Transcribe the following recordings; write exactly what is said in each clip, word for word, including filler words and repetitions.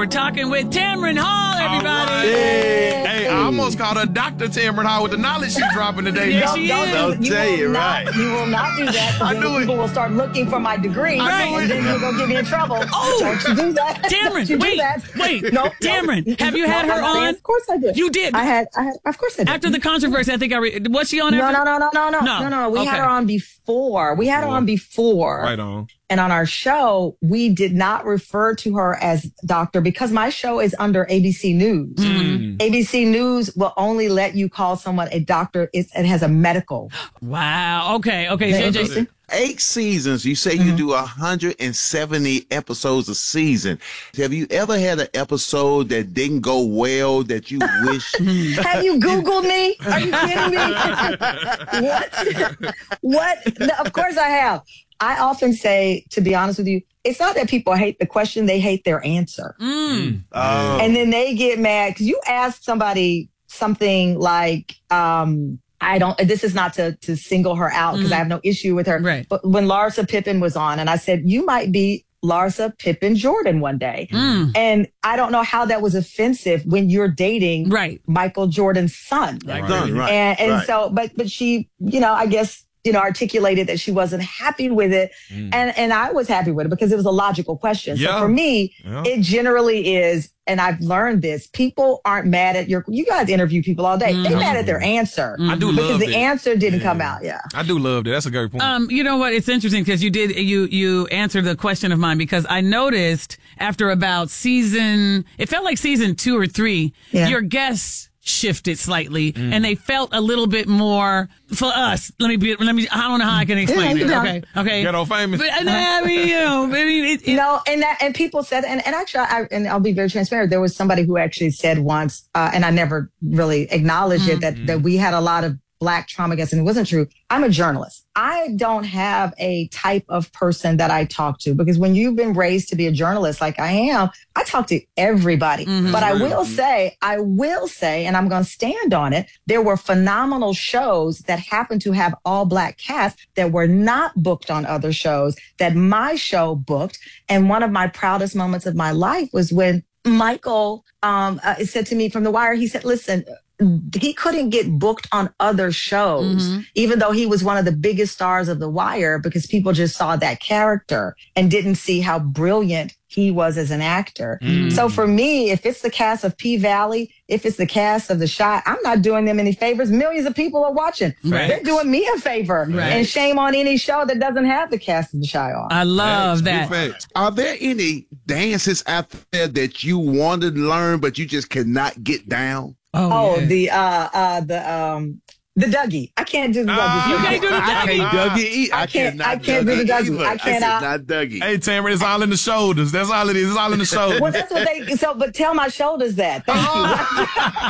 We're talking with Tamron Hall, everybody. Hey, hey, I almost called her Doctor Tamron Hall with the knowledge she's dropping today. Yeah, Don't, she don't, is. do- I'll you tell will you, not, right. You will not do that. I Then knew it. people will start looking for my degree, Right. and then you're gonna get me in trouble. Oh. Don't you do that? Tamron, Don't you wait, do that. wait. No, Tamron, have you had no, her I- on? Of course I did. You did? I had. I had. Of course I did. After the controversy, I think I re- was she on? no, after? no, no, no, no, no, No. no, no. We Okay. had her on before. We had her on before. Right on. And on our show, we did not refer to her as doctor because my show is under A B C News. Mm-hmm. A B C News will only let you call someone a doctor if it has a medical. Wow. Okay. Okay. Isn't that J J. interesting? Eight seasons. You say Mm-hmm. you do one hundred seventy episodes a season. Have you ever had an episode that didn't go well that you wish? Have you Googled me? Are you kidding me? what? What? No, of course I have. I often say, to be honest with you, it's not that people hate the question, they hate their answer. Mm. Oh. And then they get mad because you ask somebody something like, um, I don't, this is not to, to single her out because I have no issue with her. Right. But when Larsa Pippen was on and I said, you might be Larsa Pippen Jordan one day. Mm. And I don't know how that was offensive when you're dating Right. Michael Jordan's son. Right. Done, right. And, and right. so, but, but she, you know, I guess, you know, articulated that she wasn't happy with it. Mm. And, and I was happy with it because it was a logical question. Yeah. So for me, Yeah. it generally is, and I've learned this, people aren't mad at your, you guys interview people all day. They're mad at their answer. I do Because love the it. answer didn't come out. Yeah. I do love that. That's a great point. Um, you know what? It's interesting because you did you you answered the question of mine because I noticed after about season, it felt like season two or three, Yeah. your guests shifted slightly and they felt a little bit more for us. Let me be. Let me. I don't know how I can explain Yeah, it. you know. Okay. Okay. Ghetto famous. But uh, I mean, you know, I mean, it, it, No, and that, and people said, and, and actually, I, and I'll be very transparent. There was somebody who actually said once, uh, and I never really acknowledged it, that, that we had a lot of Black trauma guests, and it wasn't true. I'm a journalist. I don't have a type of person that I talk to because when you've been raised to be a journalist like I am, I talk to everybody. But I will say, I will say, and I'm going to stand on it, there were phenomenal shows that happened to have all Black casts that were not booked on other shows that my show booked. And one of my proudest moments of my life was when Michael um, uh, said to me from The Wire, he said, listen, he couldn't get booked on other shows, Mhm. even though he was one of the biggest stars of The Wire, because people just saw that character and didn't see how brilliant he was as an actor. Mm. So for me, if it's the cast of P-Valley, if it's the cast of The Chi, I'm not doing them any favors. Millions of people are watching. Right. They're doing me a favor. Right. And shame on any show that doesn't have the cast of The Chi on. I love Facts, big that. facts. Are there any dances out there that you wanted to learn but you just cannot get down? Oh, yeah. the, uh, uh, the, um, the Dougie. I can't do the Dougie. Ah, You can't do the I Dougie. can't Dougie. e- I I can't- cannot I can't do the Dougie. either. I cannot- cannot Dougie. Hey, Tamron, it's all in the shoulders. That's all it is. It's all in the shoulders. Well, that's what they, so, but tell my shoulders that. Thank you.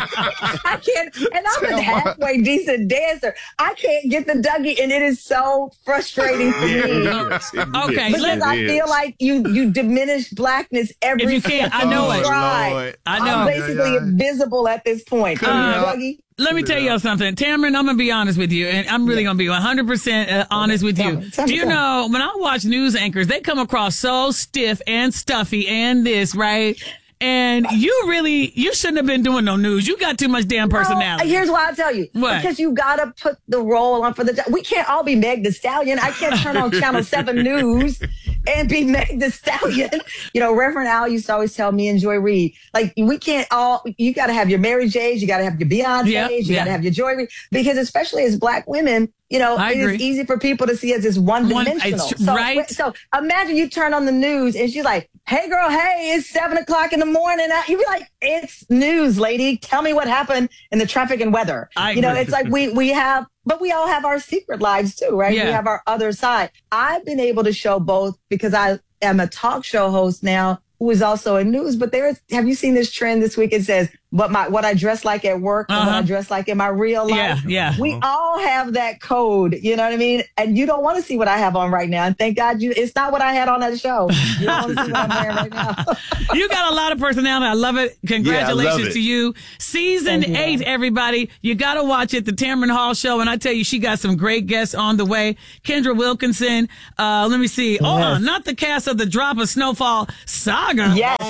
I can't, and I'm Tell a my- halfway decent dancer. I can't get the Dougie, and it is so frustrating for Yeah, me. it is. It Okay, is. Because let- I It feel is. like you you diminish blackness every If you can't, I know time it. you try. Lord. I I'm know. basically Yeah, yeah. invisible at this point. Uh, Dougie. Let me tell you something. Tamron, I'm going to be honest with you, and I'm really going to be one hundred percent uh, honest with Tell you. me, tell Do me, you tell me. know, when I watch news anchors, they come across so stiff and stuffy and this, right? And you really, you shouldn't have been doing no news. You got too much damn personality. No, here's why I tell you. What? Because you gotta put the role on for the. We can't all be Meg the Stallion. I can't turn on Channel Seven News and be Meg the Stallion. You know, Reverend Al used to always tell me and Joy Reid, like we can't all. You got to have your Mary J's. You got to have your Beyonce's. Yeah, you yeah. got to have your Joy Reid. Because especially as Black women, you know, I it agree. is easy for people to see us as one One- dimensional. it's- So, right. so imagine you turn on the news and she's like, "Hey, girl, hey, it's seven o'clock in the morning." You'd be like, "It's news, lady. Tell me what happened in the traffic and weather." I you know, agree. it's like we we have, but we all have our secret lives too, right? Yeah. We have our other side. I've been able to show both because I am a talk show host now who is also in news. But there, have you seen this trend this week? It says what my what I dress like at work and what Uh-huh. I dress like in my real life. Yeah, yeah. We all have that code, you know what I mean? And you don't want to see what I have on right now. And thank God you it's not what I had on that show. You don't want to see what I'm wearing right now. You got a lot of personality. I love it. Congratulations Yeah, I love it. to you. Season Thank you, eight, man. everybody. You got to watch it, the Tamron Hall Show. And I tell you, she got some great guests on the way. Kendra Wilkinson. Uh, let me see. Oh, Yes. not the cast of the Drop of Snowfall saga. Yes.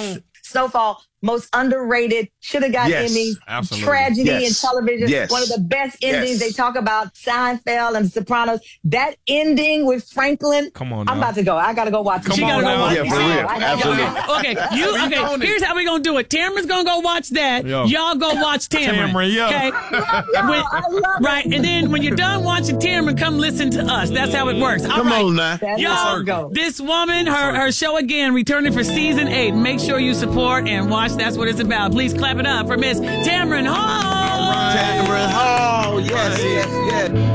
Snowfall, most underrated, should have got Yes, Emmys, absolutely. tragedy Yes. in television. Yes. One of the best endings. Yes. They talk about Seinfeld and Sopranos. That ending with Franklin. Come on I'm now. about to go. I got to go watch it. Come She on gotta go now. watch Yeah, it. for real. I gotta Absolutely. go. Okay, you We okay? doing it. Here's how we gonna do it. Tamara's gonna go watch that. Yo. Y'all go watch Tamara. Tamara, yeah. Okay. When- I love it. right, and then when you're done watching Tamara, come listen to us. That's how it works. All Come right. on now. That's Y'all, how it go. this woman, her her show again, returning for season eight. Make sure you support and watch. That's what it's about. Please clap it up for Miss Tamara Hall. Tamron Hall. Yes, yes, yes.